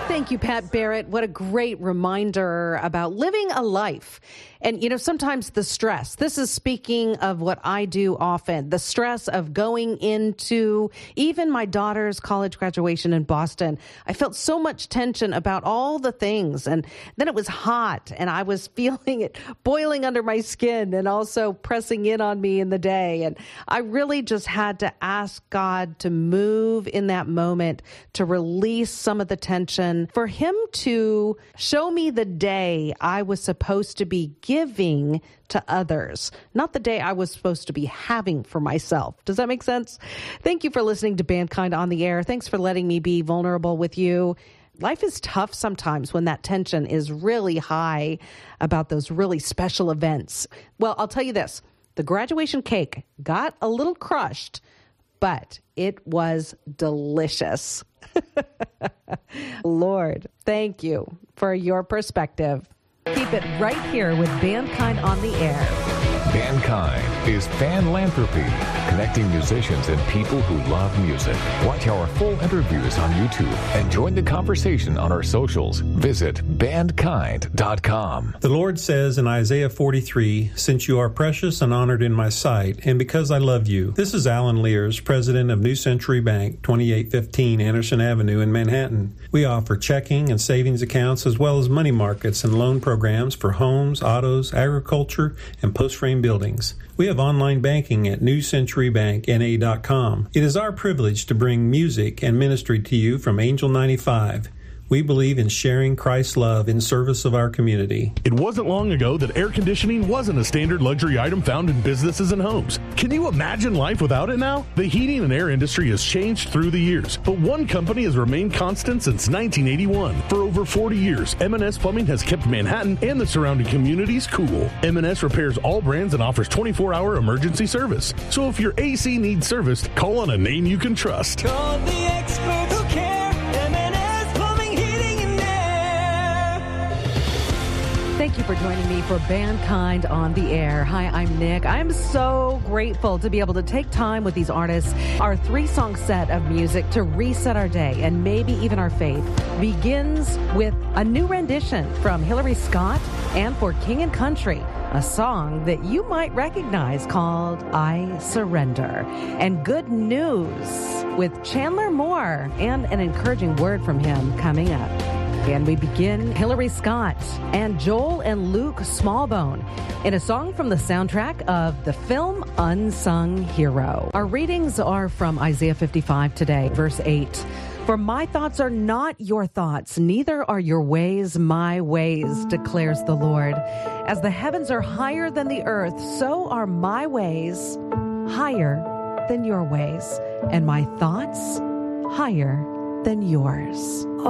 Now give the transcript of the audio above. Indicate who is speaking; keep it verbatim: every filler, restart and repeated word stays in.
Speaker 1: Thank you, Pat Barrett. What a great reminder about living a life. And, you know, sometimes the stress, this is speaking of what I do often, the stress of going into even my daughter's college graduation in Boston. I felt so much tension about all the things. And then it was hot and I was feeling it boiling under my skin and also pressing in on me in the day. And I really just had to ask God to move in that moment, to release some of the tension, for him to show me the day I was supposed to be giving to others, not the day I was supposed to be having for myself. Does that make sense? Thank you for listening to Bandkind on the Air. Thanks for letting me be vulnerable with you. Life is tough sometimes when that tension is really high about those really special events. Well, I'll tell you this. The graduation cake got a little crushed, but it was delicious. Lord, thank you for your perspective. Keep it right here with Bandkind on the Air.
Speaker 2: Bandkind is Fanlanthropy, connecting musicians and people who love music. Watch our full interviews on YouTube and join the conversation on our socials. Visit bandkind dot com.
Speaker 3: The Lord says in Isaiah forty-three, "Since you are precious and honored in my sight, and because I love you." This is Alan Lears, president of New Century Bank, twenty-eight fifteen Anderson Avenue in Manhattan. We offer checking and savings accounts as well as money markets and loan programs for homes, autos, agriculture, and post-frame buildings. We have online banking at new century bank n a dot com. It is our privilege to bring music and ministry to you from Angel ninety-five. We believe in sharing Christ's love in service of our community.
Speaker 4: It wasn't long ago that air conditioning wasn't a standard luxury item found in businesses and homes. Can you imagine life without it now? The heating and air industry has changed through the years, but one company has remained constant since nineteen eighty-one. For over forty years, M and S Plumbing has kept Manhattan and the surrounding communities cool. M and S repairs all brands and offers twenty-four hour emergency service. So if your A C needs serviced, call on a name you can trust.
Speaker 5: Call the expert who cares.
Speaker 1: Thank you for joining me for Bandkind on the Air. Hi, I'm Nick. I'm so grateful to be able to take time with these artists. Our three-song set of music to reset our day and maybe even our faith begins with a new rendition from Hillary Scott and For King and Country, a song that you might recognize called I Surrender. And good news with Chandler Moore and an encouraging word from him coming up. And we begin Hillary Scott and Joel and Luke Smallbone in a song from the soundtrack of the film Unsung Hero. Our readings are from Isaiah fifty-five today, verse eight. For my thoughts are not your thoughts, neither are your ways my ways, declares the Lord. As the heavens are higher than the earth, so are my ways higher than your ways, and my thoughts higher than yours.